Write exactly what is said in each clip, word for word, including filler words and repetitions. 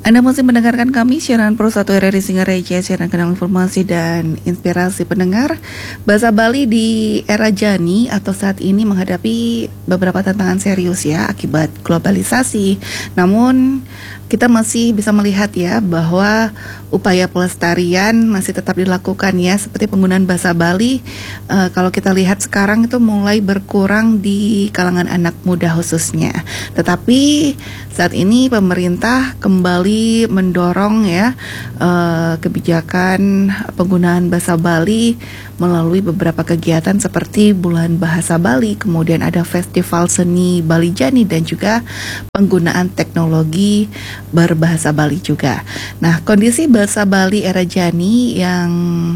Anda masih mendengarkan kami siaran Pro satu R R I Singaraja, siaran kenal informasi dan inspirasi pendengar. Bahasa Bali di era Jani atau saat ini menghadapi beberapa tantangan serius ya akibat globalisasi. Namun kita masih bisa melihat ya bahwa upaya pelestarian masih tetap dilakukan ya, seperti penggunaan bahasa Bali. Uh, kalau kita lihat sekarang itu mulai berkurang di kalangan anak muda khususnya. Tetapi saat ini pemerintah kembali mendorong ya uh, kebijakan penggunaan bahasa Bali melalui beberapa kegiatan seperti Bulan Bahasa Bali, kemudian ada Festival Seni Bali Jani dan juga penggunaan teknologi berbahasa Bali juga. Nah, kondisi bahasa Bali era Jani yang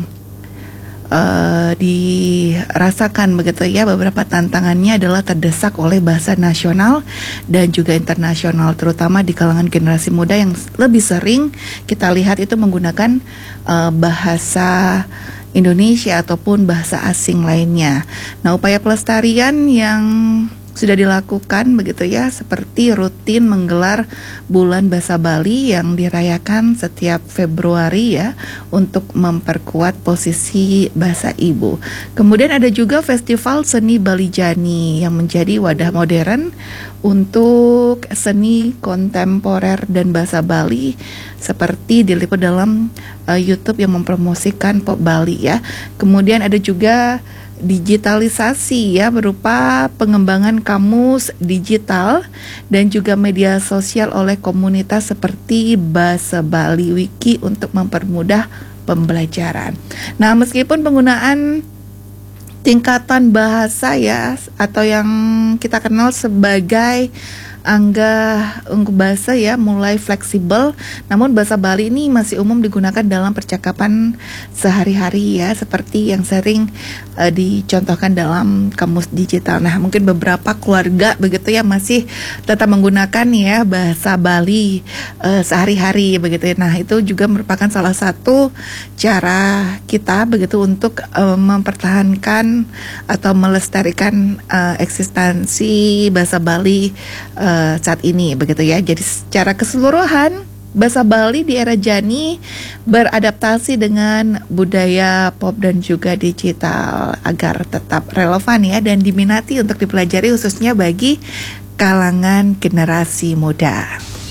uh, dirasakan begitu ya, beberapa tantangannya adalah terdesak oleh bahasa nasional dan juga internasional, terutama di kalangan generasi muda yang lebih sering kita lihat itu menggunakan uh, bahasa Indonesia ataupun bahasa asing lainnya. Nah, upaya pelestarian yang sudah dilakukan begitu ya, seperti rutin menggelar Bulan Bahasa Bali yang dirayakan setiap Februari ya, untuk memperkuat posisi bahasa ibu. Kemudian ada juga Festival Seni Bali Jani yang menjadi wadah modern untuk seni kontemporer dan bahasa Bali, seperti diliput dalam uh, YouTube yang mempromosikan pop Bali ya. Kemudian ada juga digitalisasi ya, berupa pengembangan kamus digital dan juga media sosial oleh komunitas seperti Bahasa Bali Wiki untuk mempermudah pembelajaran. Nah, meskipun penggunaan tingkatan bahasa ya, atau yang kita kenal sebagai Angga Unggu Bahasa ya, mulai fleksibel, namun bahasa Bali ini masih umum digunakan dalam percakapan sehari-hari ya, seperti yang sering uh, dicontohkan dalam kamus digital. Nah, mungkin beberapa keluarga begitu ya masih tetap menggunakan ya bahasa Bali uh, sehari-hari begitu ya. Nah, itu juga merupakan salah satu cara kita begitu untuk uh, mempertahankan atau melestarikan uh, eksistensi bahasa Bali uh, saat ini begitu ya. Jadi secara keseluruhan bahasa Bali di era Jani beradaptasi dengan budaya pop dan juga digital agar tetap relevan ya dan diminati untuk dipelajari khususnya bagi kalangan generasi muda.